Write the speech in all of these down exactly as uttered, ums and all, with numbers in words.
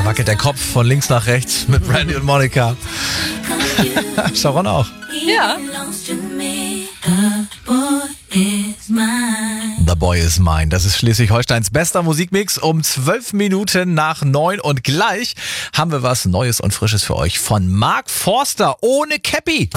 wackelt der Kopf von links nach rechts mit Brandy und Monica. Sharon auch. Ja. The Boy is Mine. Das ist Schleswig-Holsteins bester Musikmix um zwölf Minuten nach neun. Und gleich haben wir was Neues und Frisches für euch von Mark Forster ohne Käppi.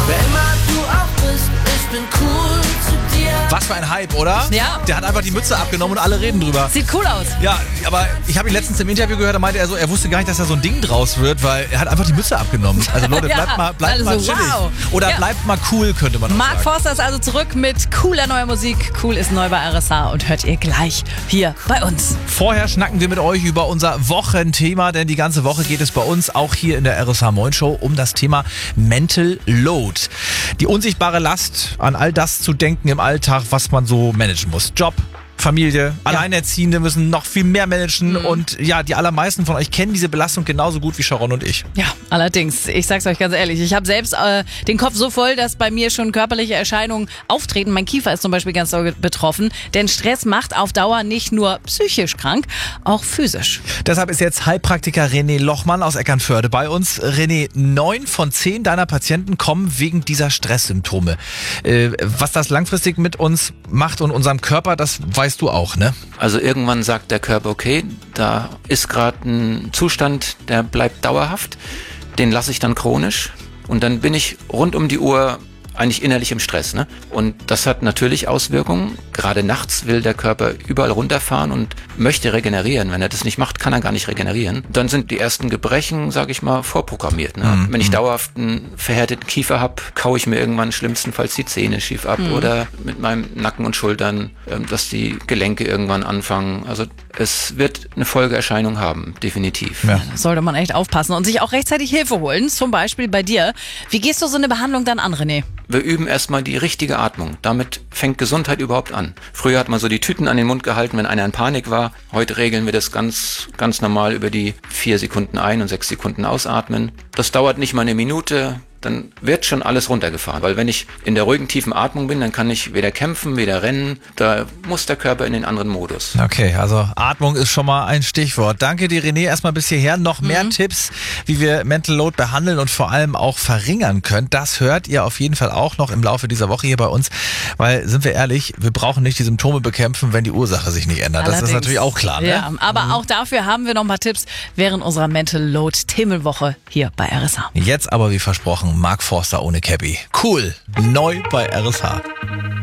Was für ein Hype, oder? Ja. Der hat einfach die Mütze abgenommen und alle reden drüber. Sieht cool aus. Ja, aber ich habe ihn letztens im Interview gehört, da meinte er so, er wusste gar nicht, dass da so ein Ding draus wird, weil er hat einfach die Mütze abgenommen. Also Leute, Ja, bleibt mal, bleibt also mal chillig. wow. Oder Ja. bleibt mal cool, könnte man auch Mark sagen. Forster ist also zurück mit cooler neuer Musik. Cool ist neu bei R S H und hört ihr gleich hier bei uns. Vorher schnacken wir mit euch über unser Wochenthema, denn die ganze Woche geht es bei uns auch hier in der R S H Moin Show um das Thema Mental Load. Die unsichtbare Last, an all das zu denken im Alltag, was man so managen muss. Job, Familie, Alleinerziehende müssen noch viel mehr managen Mhm. und ja, die allermeisten von euch kennen diese Belastung genauso gut wie Sharon und ich. Ja, allerdings, ich sag's euch ganz ehrlich, ich habe selbst äh, den Kopf so voll, dass bei mir schon körperliche Erscheinungen auftreten. Mein Kiefer ist zum Beispiel ganz doll betroffen, denn Stress macht auf Dauer nicht nur psychisch krank, auch physisch. Deshalb ist jetzt Heilpraktiker René Lochmann aus Eckernförde bei uns. René, neun von zehn deiner Patienten kommen wegen dieser Stresssymptome. Äh, was das langfristig mit uns macht und unserem Körper, das weißt du auch, ne? Also irgendwann sagt der Körper, okay, da ist gerade ein Zustand, der bleibt dauerhaft, den lasse ich dann chronisch und dann bin ich rund um die Uhr eigentlich innerlich im Stress, ne? Und das hat natürlich Auswirkungen. Gerade nachts will der Körper überall runterfahren und möchte regenerieren. Wenn er das nicht macht, kann er gar nicht regenerieren. Dann sind die ersten Gebrechen, sage ich mal, vorprogrammiert. Ne? Mhm. Wenn ich dauerhaft einen verhärteten Kiefer habe, kaue ich mir irgendwann schlimmstenfalls die Zähne schief ab Mhm. oder mit meinem Nacken und Schultern, ähm, dass die Gelenke irgendwann anfangen. Also es wird eine Folgeerscheinung haben, definitiv. Ja. Da sollte man echt aufpassen und sich auch rechtzeitig Hilfe holen, zum Beispiel bei dir. Wie gehst du so eine Behandlung dann an, René? Wir üben erstmal die richtige Atmung. Damit fängt Gesundheit überhaupt an. Früher hat man so die Tüten an den Mund gehalten, wenn einer in Panik war. Heute regeln wir das ganz, ganz normal über die vier Sekunden ein- und sechs Sekunden ausatmen. Das dauert nicht mal eine Minute. Dann wird schon alles runtergefahren. Weil wenn ich in der ruhigen, tiefen Atmung bin, dann kann ich weder kämpfen, weder rennen. Da muss der Körper in den anderen Modus. Okay, also Atmung ist schon mal ein Stichwort. Danke dir, René, erstmal bis hierher. Noch mehr Mhm. Tipps, wie wir Mental Load behandeln und vor allem auch verringern können. Das hört ihr auf jeden Fall auch noch im Laufe dieser Woche hier bei uns. Weil, sind wir ehrlich, wir brauchen nicht die Symptome bekämpfen, wenn die Ursache sich nicht ändert. Das ist Allerdings. natürlich auch klar. Ne? Ja, aber auch dafür haben wir noch ein paar Tipps während unserer Mental Load Themenwoche hier bei R S H. Jetzt aber wie versprochen, Mark Forster ohne Käppi. Cool, neu bei R S H.